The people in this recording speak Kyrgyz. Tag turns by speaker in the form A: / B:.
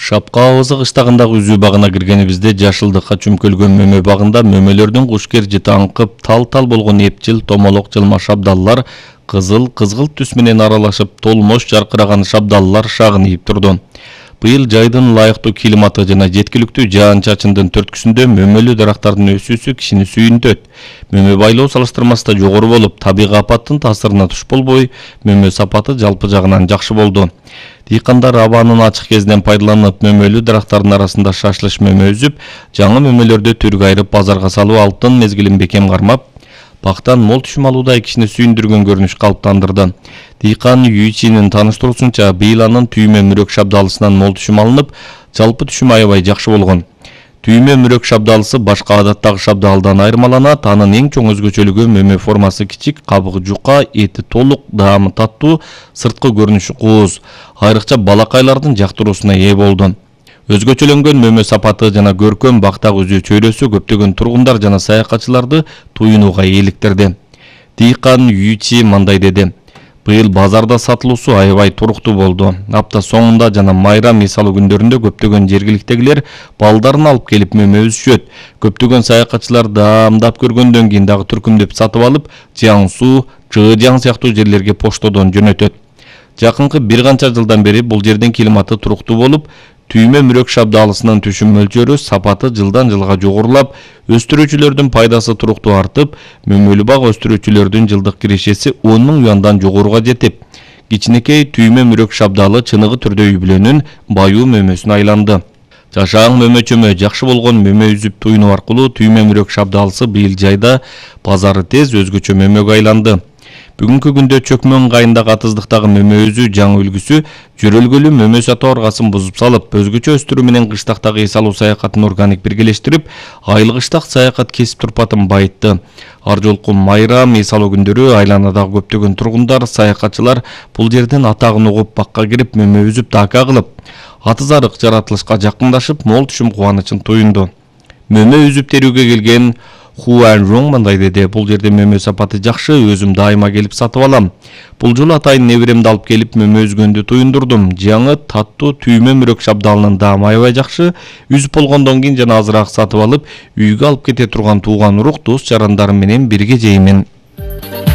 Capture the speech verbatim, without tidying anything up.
A: Шапкабызы кыштагындагы үзүү багына киргенибизде жашылдыкка чүмкөлгөн мөмө багында мөмөлөрдүн кушкер жыты аңкып тал-тал болгон эпчил томолок жылма шабдаллар кызыл кызгылт түс менен аралашып толмош жаркыраган шабдаллар шагынып турду. Быйыл жайдын лайыктуу климаты жана жеткиликтүү жаан-чачындын түрткүсүндө мөмөлүү дарактардын өсүүсү кишини сүйүнтөт. Мөмө байлоо салыштырмасында жогору болуп, табигый апаттын таасирина туш болбой, мөмө сапаты жалпы жагынан жакшы болду. Дыйкандар абанын ачык кезинен пайдаланып, мөмөлүү дарактардын арасында шашлыш мөмө үзүп, жаңы мөмөлөрдү түргө айырып базарга салуу алтын мезгилин бекем кармап, бактан мол түшүм алуудай кишини сүйүндүргөн көрүнүш калыптандырды. Дыйкан Юичинин тааныштыруусунча, быйыл анын түймө мүрөк шабдалысынан мол түшүм алынып, жалпы түшүм аябай жакшы болгон. Түймө мүрөк шабдалысы башка адаттагы шабдалдан айырмаланат, анын эң чоң өзгөчөлүгү мөмө формасы кичик, кабыгы жука, эти толук, даамы таттуу, сырткы көрүнүшү кооз. Айрыкча балакайлардын жактыруусуна ээ болду. Өзгөчөлөнгөн мөмө сапаты жана көркөм бактак үзүү чөйрөсү көптөгөн тургундар жана саякатчыларды туюнууга eeliktirdi. Дыйкан Юичи мындай деди: Быйыл базарда сатылуусу аябай туруктуу болду. Апта соңунда жана майрам мисалы күндөрүндө көптөгөн жергиликтегилер балдарын алып келип мөмө үзүшөт. Көптөгөн саякатчылар даамдап көргөндөн кийин дагы түркүмдөп сатып алып, Жиаңсу, Чжэжяң сыяктуу жерлерге поштодон жөнөтөт. Жакынкы бир канча жылдан бери бул жердин климаты туруктуу болуп, түймө мүрөк шабдалысынын түшүм мөлчөрү сапаты жылдан жылга жогорулап, өстүрүүчүлөрдүн пайдасы туруктуу артып, мөмөлүү бак өстүрүүчүлөрдүн жылдык кирешеси он миң юандан жогоруга жетип, кичинекей түймө мүрөк шабдалы чыныгы түрдө үй бүлөнүн баюу мөмөсүнө айланды. Жашаң мөмө-чөмө жакшы болгон мөмө үзүп туйнуу аркылуу түймө мүрөк шабдалысы быйыл жайда базары тез өзгөчө мөмөгө айланды. Бүгүнкү күндө чөкмөн ыңгайындагы атыздыктагы мөмө үзүү жаңы үлгүсү жөрөлгөлүү мөмө сатуу аргасын бузуп салып, өзгөчө өстүрүү менен кыштактагы эс алуу саякатын органик биргелештирип, айыл кыштак саякат кесип турпатын байытты. Ар жолку майрам эс алуу күндөрү айланадагы көптөгөн тургундар, саякатчылар бул жерден атагын угуп бакка кирип мөмө үзүп дака кылып, атыз арык жаратылышка жакындашып, мол түшүм кубанычын туюнду. Мөмө үзүп терүүгө келген Хуан Жон мындай деди: бул жерде мөмө сапаты жакшы, өзүм дайыма келип сатып алам. Бул жолу атайын неберемди алып келип мөмө үзгөндү туюндурдум. Жаңы таттуу түймө мүрөк шабдалынын даамы аябай жакшы. Үзүп болгондон кийин жана азыраак сатып алып, үйгө алып кете турган тууган урук, дос жарандарым менен бирге жеймин.